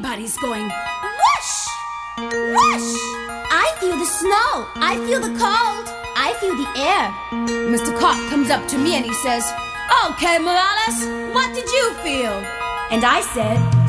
everybody's going whoosh, whoosh. I feel the snow. I feel the cold. I feel the air. Mr. Cop comes up to me and he says, "Okay, Morales, what did you feel?" And I said,